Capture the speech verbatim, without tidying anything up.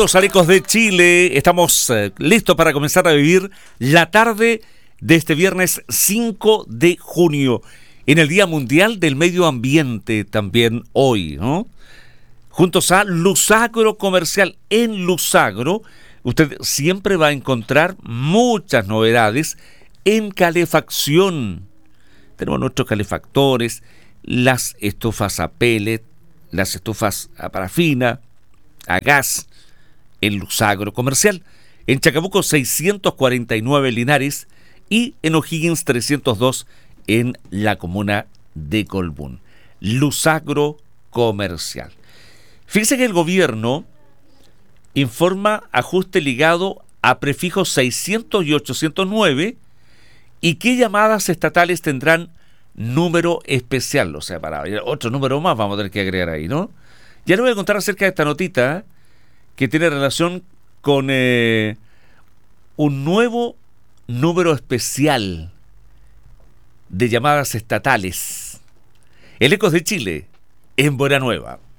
Los Alecos de Chile, estamos eh, listos para comenzar a vivir la tarde de este viernes cinco de junio, en el Día Mundial del Medio Ambiente también hoy, ¿no? Juntos a Lusagro Comercial. En Lusagro usted siempre va a encontrar muchas novedades en calefacción. Tenemos nuestros calefactores, las estufas a pellet, las estufas a parafina, a gas, en Lusagro Comercial, en Chacabuco seiscientos cuarenta y nueve Linares y en O'Higgins trescientos dos en la comuna de Colbún. Lusagro Comercial. Fíjese que el gobierno informa ajuste ligado a prefijos seiscientos y ochocientos nueve y qué llamadas estatales tendrán número especial. O sea, para otro número más vamos a tener que agregar ahí, ¿no? Ya le voy a contar acerca de esta notita que tiene relación con eh, un nuevo número especial de llamadas estatales. El Ecos de Chile, en Buena Nueva.